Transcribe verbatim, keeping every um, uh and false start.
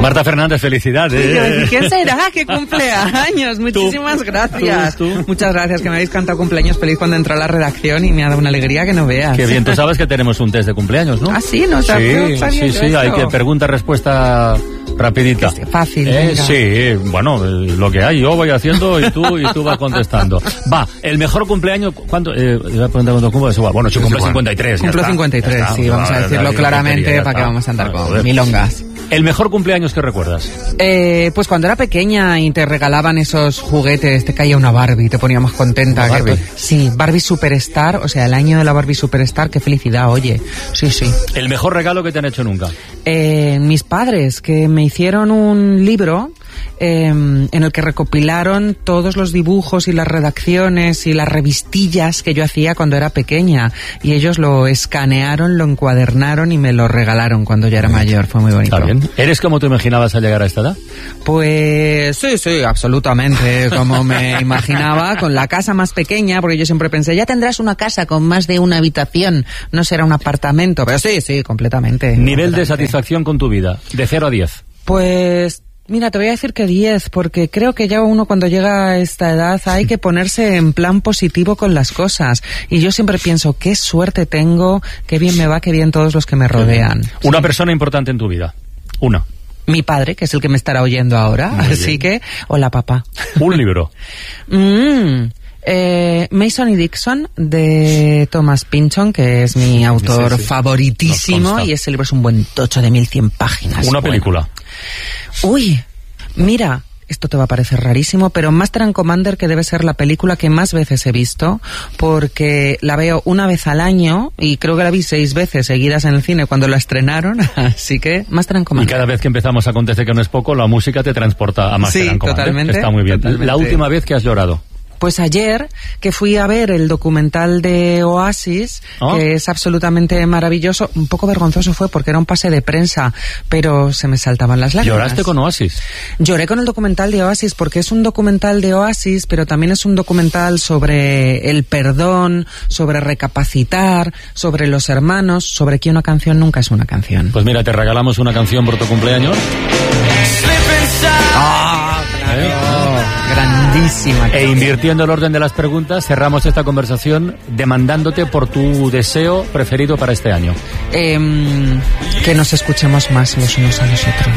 Marta Fernández, felicidades. ¿Quién será? ¿Qué cumpleaños? Muchísimas tú, gracias. Tú, tú. Muchas gracias, que me habéis cantado cumpleaños feliz cuando entró a la redacción y me ha dado una alegría que no veas. Qué bien, tú sabes que tenemos un test de cumpleaños, ¿no? Ah, sí, no sabía. Sí, sí, sí, hay que pregunta-respuesta rapidita. Que fácil. Eh, sí, bueno, lo que hay, yo voy haciendo y tú y tú vas contestando. Va, el mejor cumpleaños, ¿cuánto? Eh, voy a preguntar cuánto cumple, eso va. Bueno, yo cumplo cincuenta y tres. Cumplo cincuenta y tres, sí, vamos a decirlo claramente para que vamos a andar con milongas. ¿El mejor cumpleaños que recuerdas? Eh, pues cuando era pequeña y te regalaban esos juguetes, te caía una Barbie y te ponía más contenta. ¿Una Barbie? Que, sí, Barbie Superstar, o sea, el año de la Barbie Superstar, qué felicidad, oye. Sí, sí. ¿El mejor regalo que te han hecho nunca? Eh, mis padres, que me hicieron un libro eh, en el que recopilaron todos los dibujos y las redacciones y las revistillas que yo hacía cuando era pequeña, y ellos lo escanearon, lo encuadernaron y me lo regalaron cuando ya era mayor. Fue muy bonito. Está bien. ¿Eres como te imaginabas al llegar a esta edad? Pues sí, sí, absolutamente como me imaginaba, con la casa más pequeña, porque yo siempre pensé, ya tendrás una casa con más de una habitación, no será un apartamento, pero sí, sí, completamente. ¿Nivel completamente. de satisfacción con tu vida? De cero a diez. Pues mira, te voy a decir que diez, porque creo que ya uno cuando llega a esta edad hay que ponerse en plan positivo con las cosas. Y yo siempre pienso, qué suerte tengo, qué bien me va, qué bien todos los que me rodean. Una sí. persona importante en tu vida. Una. Mi padre, que es el que me estará oyendo ahora. Muy así bien. Que, hola papá. Un libro. mm, eh, Mason y Dixon, de Thomas Pynchon, que es mi autor sí, sí. favoritísimo, y ese libro es un buen tocho de mil cien páginas. Una bueno. película. Uy, mira, esto te va a parecer rarísimo, pero Master and Commander, que debe ser la película que más veces he visto, porque la veo una vez al año y creo que la vi seis veces seguidas en el cine cuando la estrenaron, así que Master and Commander. Y cada vez que empezamos a acontecer que no es poco, la música te transporta a Master sí, and Commander. Totalmente, está muy bien. Totalmente. La última vez que has llorado. Pues ayer, que fui a ver el documental de Oasis, ¿oh? que es absolutamente maravilloso, un poco vergonzoso fue porque era un pase de prensa, pero se me saltaban las lágrimas. ¿Lloraste con Oasis? Lloré con el documental de Oasis porque es un documental de Oasis, pero también es un documental sobre el perdón, sobre recapacitar, sobre los hermanos, sobre que una canción nunca es una canción. Pues mira, te regalamos una canción por tu cumpleaños. ¡Ah! Oh, claro. ¿Eh? Grandísima. E invirtiendo el orden de las preguntas, cerramos esta conversación demandándote por tu deseo preferido para este año. Eh, que nos escuchemos más los unos a los otros.